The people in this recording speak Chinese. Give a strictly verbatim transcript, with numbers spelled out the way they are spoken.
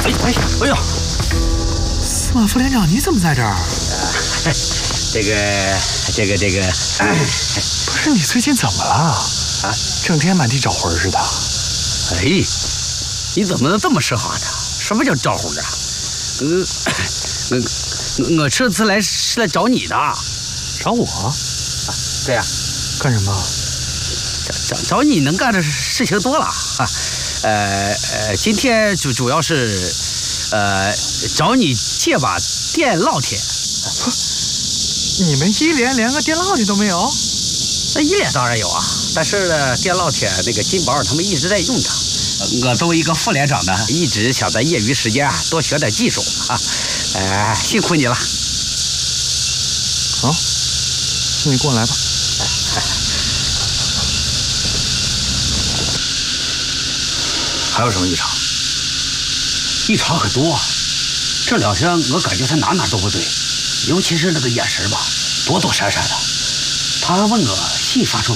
哎哎哎呦， 司马副连长，你怎么在这儿？ 呃、这个这个这个，哎、 不是你最近怎么了？啊，整天满地找魂似的。 哎，你怎么能这么说话呢？什么叫招呼啊？嗯，我我这次来是来找你的。 找我？ 啊，对呀、啊。 干什么？ 找找找你能干的事情多了啊。呃呃，今天主主要是，呃，找你借把电烙铁。 你们一连连个电烙铁都没有？ 那一连当然有啊，但是呢，电烙铁那个金宝他们一直在用它。我作为一个副连长呢，一直想在业余时间啊多学点技术啊。呃，辛苦你了。 好，那你跟我来吧。 还有什么异常？ 异常很多，这两天我感觉他哪哪都不对，尤其是那个眼神吧，躲躲闪闪的。他问我信发出